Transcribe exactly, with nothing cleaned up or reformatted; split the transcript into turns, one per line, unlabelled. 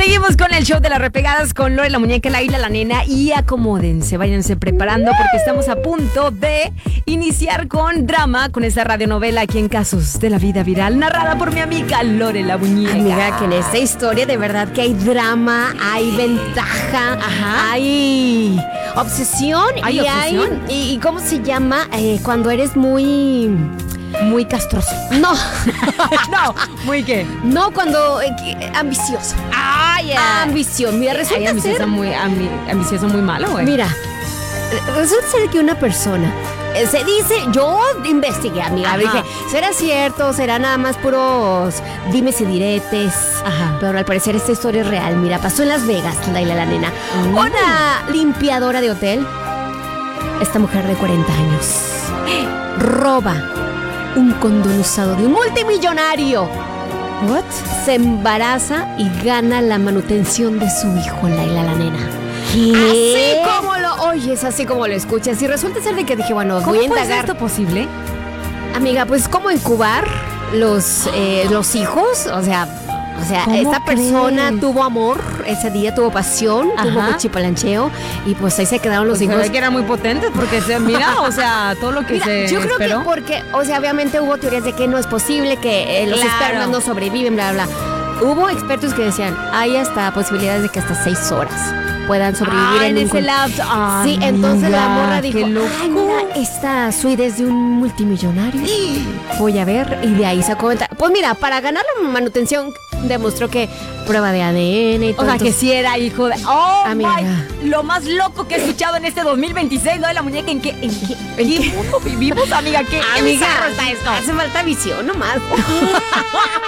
Seguimos con el show de las repegadas con Lore, la muñeca, la isla, la nena. Y acomódense, váyanse preparando porque estamos a punto de iniciar con drama, con esta radionovela aquí en Casos de la Vida Viral, narrada por mi amiga Lore, la muñeca.
Amiga, que en esta historia de verdad que hay drama, hay ventaja,
Ajá.
hay obsesión.
¿Hay
y
obsesión?
hay y, y ¿cómo se llama? Eh, cuando eres muy... Muy castroso. No,
No, muy qué.
no cuando... eh, que- ambicioso.
Ah, ya.
Ambición. Mira,
Ay,
resulta
ambicioso
ser...
muy, ambi- ambicioso muy malo, güey.
Mira, re- resulta ser que una persona... eh, Se dice, yo investigué, amiga,
Ajá.
dije, ¿será cierto? ¿Será nada más puros dimes y diretes?
Ajá.
Pero al parecer esta historia es real. Mira, pasó en Las Vegas, Laila la nena.
Mm.
Una limpiadora de hotel, esta mujer de cuarenta años, roba un condón usado de un multimillonario.
What?
Se embaraza y gana la manutención de su hijo, Laila la nena.
¿Qué?
Así como lo oyes, así como lo escuchas. Y resulta ser de que dije, bueno,
¿Cómo
voy a
puede ser
indagar.
esto posible?
Amiga, pues cómo incubar los, eh, los hijos. O sea, o sea,
¿Cómo
esta persona
crees?
tuvo amor ese día, tuvo pasión, tuvo
Ajá.
cuchipalancheo. Y pues ahí se quedaron los
Pues se
hijos.
ve que eran muy potentes porque se mira, o sea, todo lo que
Mira,
se
yo creo
esperó.
que porque, o sea, obviamente hubo teorías de que no es posible, que eh, los
Claro.
espermas no sobreviven, bla, bla, bla. Hubo expertos que decían, hay hasta posibilidades de que hasta seis horas puedan sobrevivir
Ah,
en,
en
un
ese
con-
lapso. Ah,
Sí, entonces la
mira,
morra dijo,
qué
ay,
loco.
mira, esta suite es de un multimillonario. Voy a ver, y de ahí sacó venta. Pues mira, para ganar la manutención demostró que prueba de A D N y todo.
O sea, que
entonces-
sí era hijo de... ¡Oh,
Amiga.
my! Lo más loco que he escuchado en este dos mil veintiséis, ¿no? De la muñeca, ¿en qué, en qué, en qué mundo vivimos, amiga? ¿Qué, qué
Amiga,
bizarro está esto?
hace falta visión nomás.